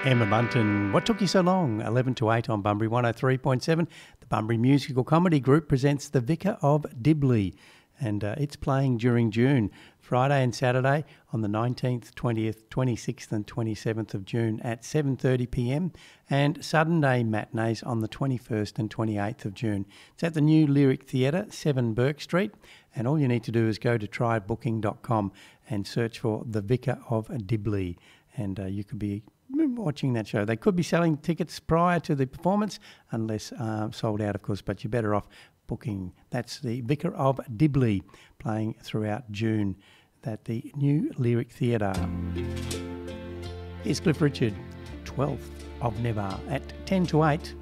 Emma Bunton, What Took You So Long? 11 to 8 on Bunbury 103.7. The Bunbury Musical Comedy Group presents The Vicar of Dibley, and it's playing during June, Friday and Saturday on the 19th, 20th, 26th and 27th of June at 7:30pm, and Sunday matinees on the 21st and 28th of June. It's at the New Lyric Theatre, 7 Burke Street, and all you need to do is go to trybooking.com and search for The Vicar of Dibley, and you could be watching that show. They could be selling tickets prior to the performance, unless sold out, of course, but you're better off booking. That's the Vicar of Dibley, playing throughout June at the New Lyric Theatre. Here's Cliff Richard, 12th of Never, at 10 to 8.